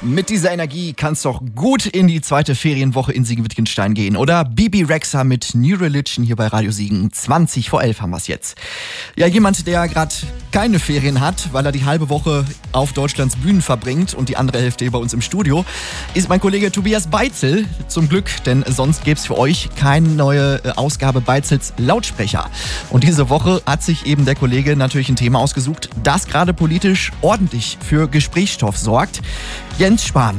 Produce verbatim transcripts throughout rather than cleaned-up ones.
Mit dieser Energie kann es doch gut in die zweite Ferienwoche in Siegen-Wittgenstein gehen, oder? Bibi Rexha mit New Religion hier bei Radio Siegen. zwanzig vor elf haben wir es jetzt. Ja, jemand, der gerade keine Ferien hat, weil er die halbe Woche auf Deutschlands Bühnen verbringt und die andere Hälfte hier bei uns im Studio, ist mein Kollege Tobias Beitzel. Zum Glück, denn sonst gäbe es für euch keine neue Ausgabe Beitzels Lautsprecher. Und diese Woche hat sich eben der Kollege natürlich ein Thema ausgesucht, das gerade politisch ordentlich für Gesprächsstoff sorgt. Jens Spahn.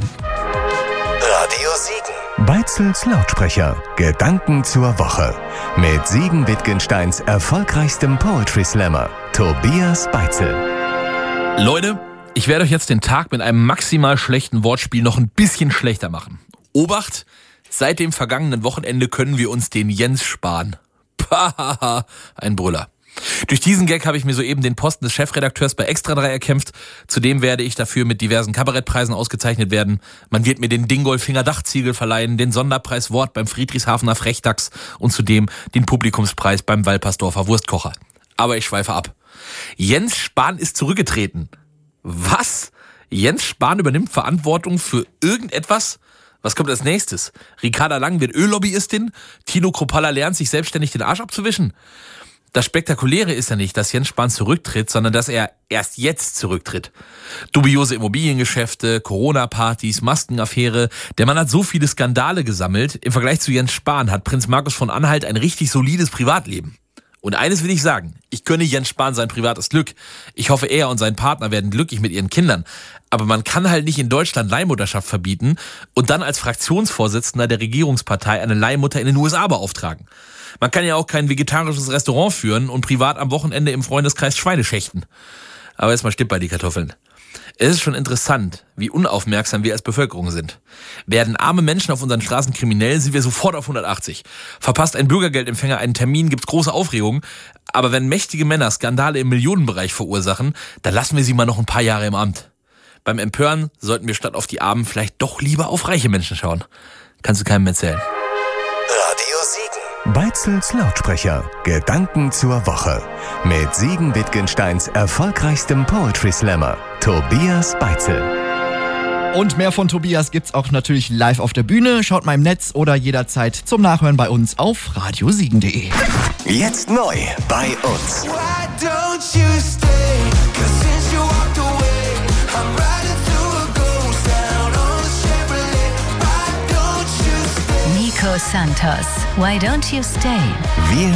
Radio Siegen. Beitzels Lautsprecher. Gedanken zur Woche. Mit Siegen-Wittgensteins erfolgreichstem Poetry Slammer, Tobias Beitzel. Leute, ich werde euch jetzt den Tag mit einem maximal schlechten Wortspiel noch ein bisschen schlechter machen. Obacht, seit dem vergangenen Wochenende können wir uns den Jens sparen. Pahaha, ein Brüller. Durch diesen Gag habe ich mir soeben den Posten des Chefredakteurs bei Extra drei erkämpft. Zudem werde ich dafür mit diversen Kabarettpreisen ausgezeichnet werden. Man wird mir den Dingolfinger Dachziegel verleihen, den Sonderpreis Wort beim Friedrichshafener Frechdachs und zudem den Publikumspreis beim Walpersdorfer Wurstkocher. Aber ich schweife ab. Jens Spahn ist zurückgetreten. Was? Jens Spahn übernimmt Verantwortung für irgendetwas? Was kommt als nächstes? Ricarda Lang wird Öllobbyistin? Tino Kruppalla lernt, sich selbstständig den Arsch abzuwischen? Das Spektakuläre ist ja nicht, dass Jens Spahn zurücktritt, sondern dass er erst jetzt zurücktritt. Dubiose Immobiliengeschäfte, Corona-Partys, Maskenaffäre. Der Mann hat so viele Skandale gesammelt. Im Vergleich zu Jens Spahn hat Prinz Markus von Anhalt ein richtig solides Privatleben. Und eines will ich sagen, ich gönne Jens Spahn sein privates Glück. Ich hoffe, er und sein Partner werden glücklich mit ihren Kindern. Aber man kann halt nicht in Deutschland Leihmutterschaft verbieten und dann als Fraktionsvorsitzender der Regierungspartei eine Leihmutter in den U S A beauftragen. Man kann ja auch kein vegetarisches Restaurant führen und privat am Wochenende im Freundeskreis Schweine schächten. Aber jetzt mal Stipp bei die Kartoffeln. Es ist schon interessant, wie unaufmerksam wir als Bevölkerung sind. Werden arme Menschen auf unseren Straßen kriminell, sind wir sofort auf hundertachtzig. Verpasst ein Bürgergeldempfänger einen Termin, gibt's große Aufregung. Aber wenn mächtige Männer Skandale im Millionenbereich verursachen, dann lassen wir sie mal noch ein paar Jahre im Amt. Beim Empören sollten wir statt auf die Armen vielleicht doch lieber auf reiche Menschen schauen. Kannst du keinem erzählen. Radio Siegen. Beitzels Lautsprecher. Gedanken zur Woche. Mit Siegen-Wittgensteins erfolgreichstem Poetry Slammer, Tobias Beitzel. Und mehr von Tobias gibt's auch natürlich live auf der Bühne. Schaut mal im Netz oder jederzeit zum Nachhören bei uns auf radiosiegen punkt de. Jetzt neu bei uns. Nico Santos, Why Don't You Stay? Wir